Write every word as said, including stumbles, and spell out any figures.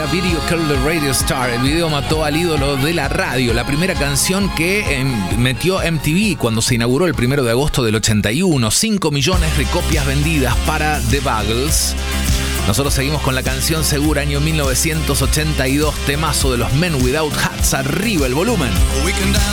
era Video Killed the Radio Star. El video mató al ídolo de la radio. La primera canción que eh, metió M T V cuando se inauguró el primero de agosto del ochenta y uno. cinco millones de copias vendidas para The Buggles. Nosotros seguimos con la canción segura, año mil novecientos ochenta y dos, temazo de los Men Without Hats. Arriba el volumen. We can dance